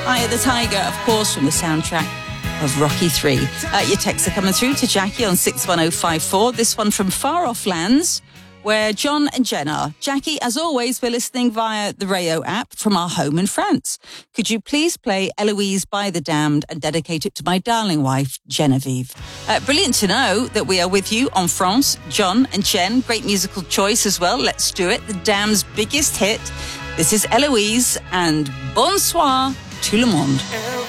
Eye of the Tiger, of course, from the soundtrack of Rocky 3. Your texts are coming through to Jackie on 61054. This one from Far Off Lands, where John and Jen are. Jackie, as always, we're listening via the Rayo app from our home in France. Could you please play Eloise by the Damned and dedicate it to my darling wife, Genevieve? Brilliant to know that we are with you on France, John and Jen. Great musical choice as well. Let's do it. The Damned's biggest hit. This is Eloise and Bonsoir tout le monde.